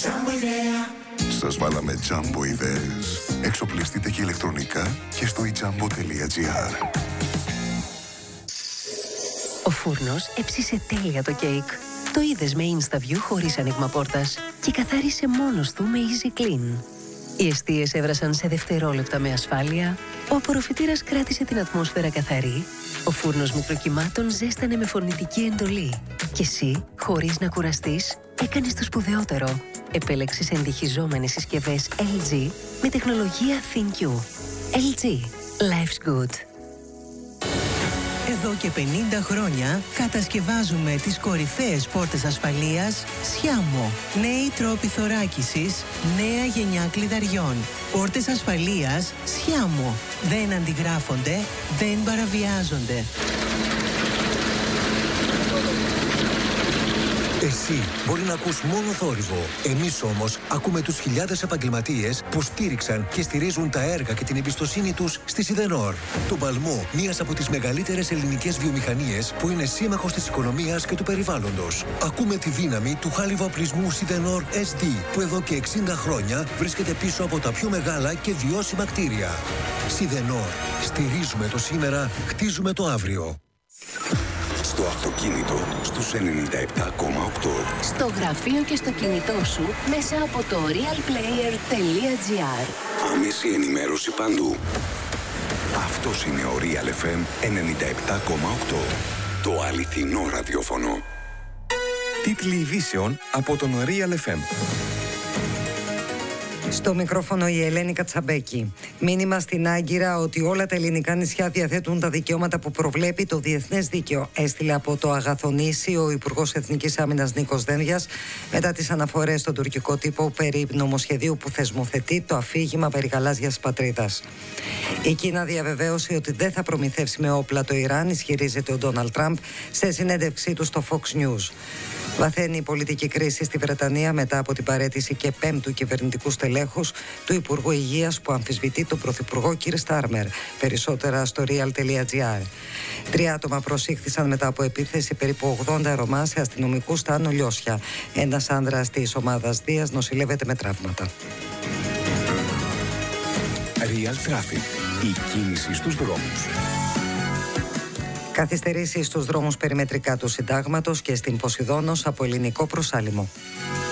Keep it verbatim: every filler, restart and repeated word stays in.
Σας βάλαμε τζάμπο ιδέες. Εξοπλιστείτε και ηλεκτρονικά και στο i jumbo τελεία gr. Ο φούρνος έψισε τέλεια το κέικ. Το είδες με InstaView χωρίς άνοιγμα πόρτας και καθάρισε μόνος του με Easy Clean. Οι εστίες έβρασαν σε δευτερόλεπτα με ασφάλεια, ο απορροφητήρας κράτησε την ατμόσφαιρα καθαρή, ο φούρνος μικροκυμάτων ζέστανε με φωνητική εντολή και εσύ, χωρίς να κουραστείς, έκανες το σπουδαιότερο. Επέλεξες εντυχιζόμενες συσκευές ελ τζι με τεχνολογία ThinQ. ελ τζι. Life's good. Εδώ και πενήντα χρόνια κατασκευάζουμε τις κορυφαίες πόρτες ασφαλείας Sciamo. Νέοι τρόποι θωράκισης, νέα γενιά κλειδαριών. Πόρτες ασφαλείας Sciamo. Δεν αντιγράφονται, δεν παραβιάζονται. Εσύ μπορεί να ακούς μόνο θόρυβο. Εμείς όμως ακούμε τους χιλιάδες επαγγελματίες που στήριξαν και στηρίζουν τα έργα και την εμπιστοσύνη τους στη Σιδενόρ. Τον παλμό μιας από τις μεγαλύτερες ελληνικές βιομηχανίες που είναι σύμμαχος της οικονομίας και του περιβάλλοντος. Ακούμε τη δύναμη του χάλιβα οπλισμού Σιδενόρ ες ντι που εδώ και εξήντα χρόνια βρίσκεται πίσω από τα πιο μεγάλα και βιώσιμα κτίρια. Σιδενόρ. Στηρίζουμε το σήμερα, χτίζουμε το αύριο. Στο αυτοκίνητο, στους ενενήντα επτά κόμμα οκτώ. Στο γραφείο και στο κινητό σου, μέσα από το realplayer τελεία gr. Άμεση ενημέρωση παντού. Αυτός είναι ο Real εφ εμ ενενήντα επτά κόμμα οκτώ. Το αληθινό ραδιόφωνο. Τίτλοι ειδήσεων από τον Real εφ εμ. Στο μικρόφωνο η Ελένη Κατσαμπέκη. Μήνυμα στην Άγκυρα ότι όλα τα ελληνικά νησιά διαθέτουν τα δικαιώματα που προβλέπει το διεθνές δίκαιο. Έστειλε από το Αγαθονήσι ο Υπουργός Εθνικής Άμυνας Νίκος Δένδιας μετά τις αναφορές στον τουρκικό τύπο περί νομοσχεδίου που θεσμοθετεί το αφήγημα περί γαλάζιας πατρίδας. Η Κίνα διαβεβαίωσε ότι δεν θα προμηθεύσει με όπλα το Ιράν, ισχυρίζεται ο Ντόναλντ Τραμπ σε συνέντευξή του στο Fox News. Βαθαίνει η πολιτική κρίση στη Βρετανία μετά από την παραίτηση και πέμπτου κυβερνητικού στελέχους του Υπουργού Υγείας που αμφισβητεί τον Πρωθυπουργό κ. Στάρμερ. Περισσότερα στο real τελεία gr. Τρία άτομα προσήχθησαν μετά από επίθεση περίπου ογδόντα Ρωμά σε αστυνομικούς στα Άνω Λιώσια. Ένας άνδρας της ομάδας Δίας νοσηλεύεται με τραύματα. Real Traffic. Η κίνηση στους δρόμους. Καθυστερήσεις στους δρόμους περιμετρικά του Συντάγματος και στην Ποσειδώνος από ελληνικό προσάλυμο.